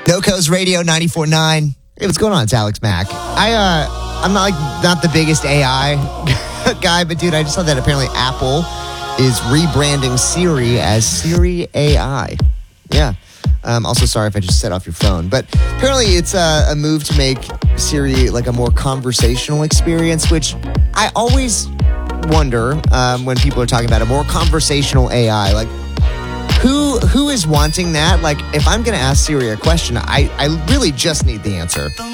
NoCo's Radio 94.9. Hey, what's going on? It's Alex Mack. I'm not the biggest AI guy, but dude, I just saw that apparently Apple is rebranding Siri as Siri AI. Yeah. Also, sorry if I just set off your phone, but apparently it's a move to make Siri like a more conversational experience, which I always wonder when people are talking about a more conversational AI, like who is wanting that? Like, if I'm going to ask Siri a question, I really just need the answer.